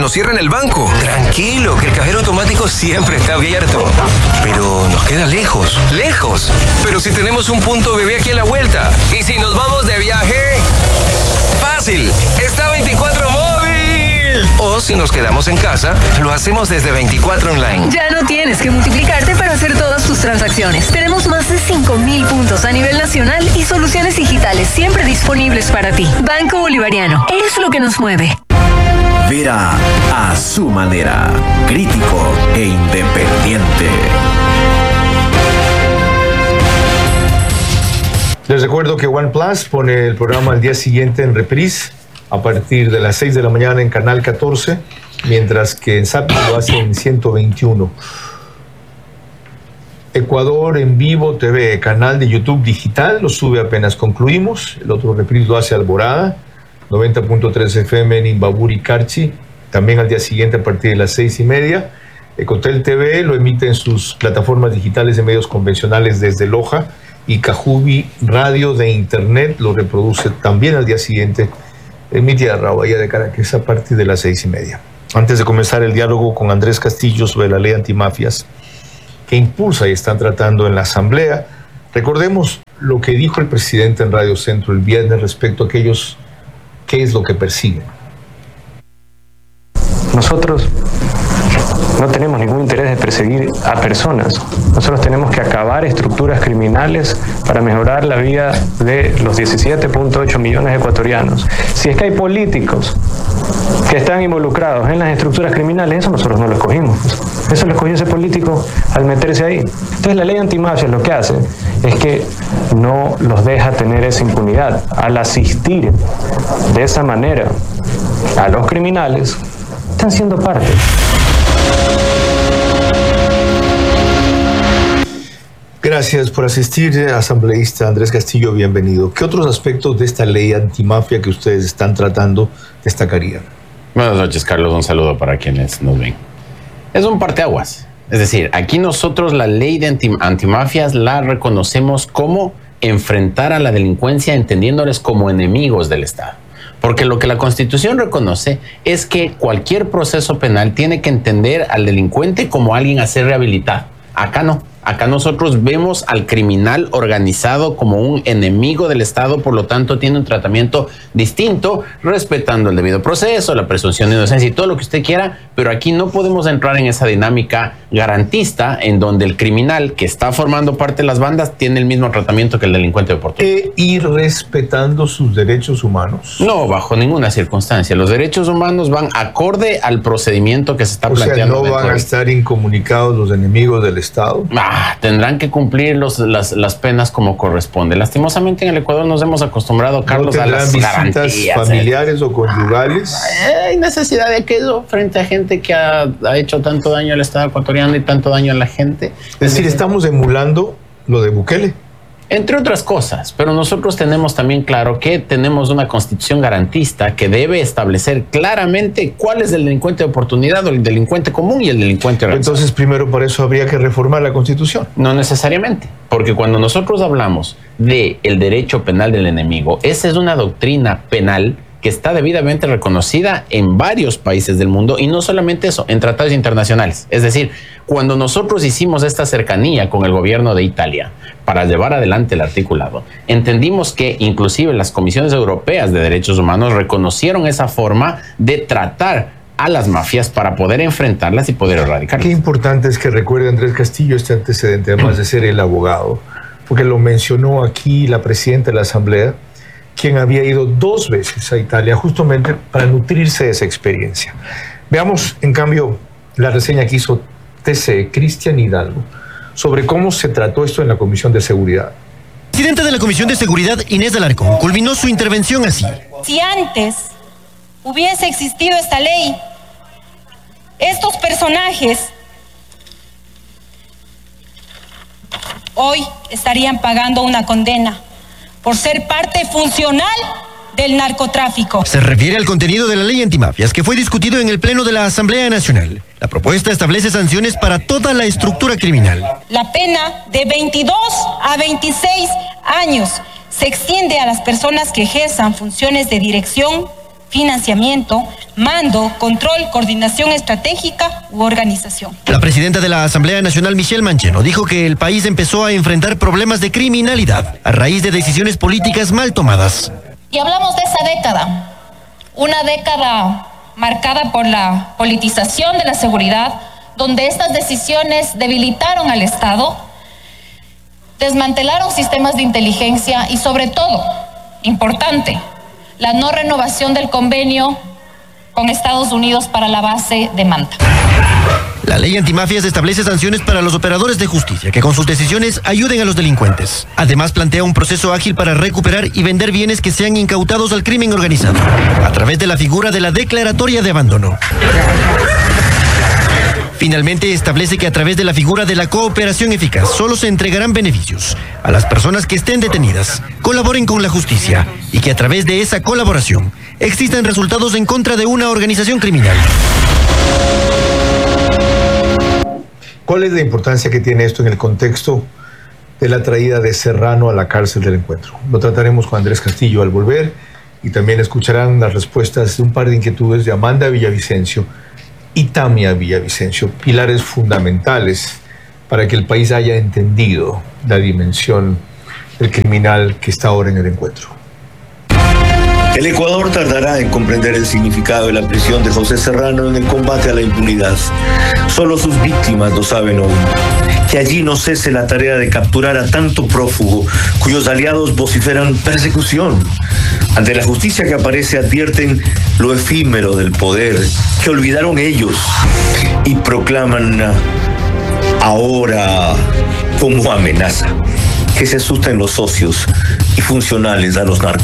nos cierran el banco. Tranquilo, que el cajero automático siempre está abierto. Pero nos queda lejos. ¡Lejos! Pero si tenemos un punto bebé aquí a la vuelta. ¿Y si nos vamos de viaje? ¡Fácil! ¡Está 24 móvil! O si nos quedamos en casa, lo hacemos desde 24 online. Ya no tienes que multiplicarte para hacer todas tus transacciones. Tenemos más de 5,000 puntos a nivel nacional y soluciones digitales siempre disponibles para ti. Banco Bolivariano. Es lo que nos mueve. Vera a su manera. Crítico e independiente. Les recuerdo que OnePlus pone el programa al día siguiente en reprise a partir de las 6 de la mañana en Canal 14, mientras que en Zapping lo hace en 121. Ecuador en Vivo TV, canal de YouTube digital, lo sube apenas concluimos. El otro reprise lo hace Alborada, 90.3 FM en Imbabura y Carchi, también al día siguiente a partir de las 6:30. Ecotel TV lo emite en sus plataformas digitales de medios convencionales desde Loja, y Cajubi Radio de Internet lo reproduce también al día siguiente en mi tierra, Bahía de Caracas, a partir de las 6:30. Antes de comenzar el diálogo con Andrés Castillo sobre la ley antimafias que impulsa y están tratando en la Asamblea, recordemos lo que dijo el presidente en Radio Centro el viernes respecto a aquellos, qué es lo que persiguen. Nosotros no tenemos ningún interés de perseguir a personas. Nosotros tenemos que acabar estructuras criminales para mejorar la vida de los 17.8 millones de ecuatorianos. Si es que hay políticos que están involucrados en las estructuras criminales, eso nosotros no lo escogimos. Eso lo escogió ese político al meterse ahí. Entonces la ley antimafia lo que hace es que no los deja tener esa impunidad. Al asistir de esa manera a los criminales, están siendo parte. Gracias por asistir, asambleísta Andrés Castillo, bienvenido. ¿Qué otros aspectos de esta ley antimafia que ustedes están tratando destacarían? Buenas noches, Carlos. Un saludo para quienes nos ven. Es un parteaguas. Es decir, aquí nosotros la ley de antimafias la reconocemos como enfrentar a la delincuencia entendiéndoles como enemigos del Estado. Porque lo que la Constitución reconoce es que cualquier proceso penal tiene que entender al delincuente como alguien a ser rehabilitado. Acá no. Acá nosotros vemos al criminal organizado como un enemigo del Estado, por lo tanto tiene un tratamiento distinto, respetando el debido proceso, la presunción de inocencia y todo lo que usted quiera, pero aquí no podemos entrar en esa dinámica garantista en donde el criminal que está formando parte de las bandas tiene el mismo tratamiento que el delincuente de oportunidad. ¿Y respetando sus derechos humanos? No, bajo ninguna circunstancia. Los derechos humanos van acorde al procedimiento que se está planteando. O sea, ¿no van a estar incomunicados los enemigos del Estado? Tendrán que cumplir las penas como corresponde. Lastimosamente en el Ecuador nos hemos acostumbrado, Carlos, a las visitas familiares o conyugales. Hay necesidad de aquello frente a gente que ha hecho tanto daño al Estado ecuatoriano y tanto daño a la gente. Es decir, estamos emulando lo de Bukele. Entre otras cosas, pero nosotros tenemos también claro que tenemos una constitución garantista que debe establecer claramente cuál es el delincuente de oportunidad o el delincuente común y el delincuente organizado. Entonces, primero por eso habría que reformar la constitución. No necesariamente, porque cuando nosotros hablamos de el derecho penal del enemigo, esa es una doctrina penal que está debidamente reconocida en varios países del mundo y no solamente eso, en tratados internacionales. Es decir, cuando nosotros hicimos esta cercanía con el gobierno de Italia para llevar adelante el articulado, entendimos que inclusive las comisiones europeas de derechos humanos reconocieron esa forma de tratar a las mafias para poder enfrentarlas y poder erradicarlas. Qué importante es que recuerde Andrés Castillo este antecedente, además de ser el abogado, porque lo mencionó aquí la presidenta de la Asamblea, quien había ido 2 veces a Italia justamente para nutrirse de esa experiencia. Veamos, en cambio, la reseña que hizo TC, Cristian Hidalgo, sobre cómo se trató esto en la Comisión de Seguridad. La presidenta de la Comisión de Seguridad, Inés Alarcón, culminó su intervención así. Si antes hubiese existido esta ley, estos personajes hoy estarían pagando una condena por ser parte funcional del narcotráfico. Se refiere al contenido de la ley antimafias que fue discutido en el Pleno de la Asamblea Nacional. La propuesta establece sanciones para toda la estructura criminal. La pena de 22 a 26 años se extiende a las personas que ejerzan funciones de dirección, financiamiento, mando, control, coordinación estratégica u organización. La presidenta de la Asamblea Nacional, Michelle Mancheno, dijo que el país empezó a enfrentar problemas de criminalidad a raíz de decisiones políticas mal tomadas. Y hablamos de esa década, una década marcada por la politización de la seguridad, donde estas decisiones debilitaron al Estado, desmantelaron sistemas de inteligencia y, sobre todo, importante, la no renovación del convenio con Estados Unidos para la base de Manta. La ley antimafias establece sanciones para los operadores de justicia que con sus decisiones ayuden a los delincuentes. Además, plantea un proceso ágil para recuperar y vender bienes que sean incautados al crimen organizado, a través de la figura de la declaratoria de abandono. Finalmente, establece que a través de la figura de la cooperación eficaz solo se entregarán beneficios a las personas que estén detenidas, colaboren con la justicia y que a través de esa colaboración existan resultados en contra de una organización criminal. ¿Cuál es la importancia que tiene esto en el contexto de la traída de Serrano a la cárcel del Encuentro? Lo trataremos con Andrés Castillo al volver y también escucharán las respuestas de un par de inquietudes de Amanda Villavicencio y Tamia Villavicencio, pilares fundamentales para que el país haya entendido la dimensión del criminal que está ahora en el Encuentro. El Ecuador tardará en comprender el significado de la prisión de José Serrano en el combate a la impunidad. Solo sus víctimas lo saben hoy. Que allí no cese la tarea de capturar a tanto prófugo cuyos aliados vociferan persecución. Ante la justicia que aparece advierten lo efímero del poder que olvidaron ellos y proclaman ahora como amenaza. Que se asusten los socios y funcionales a los narcos.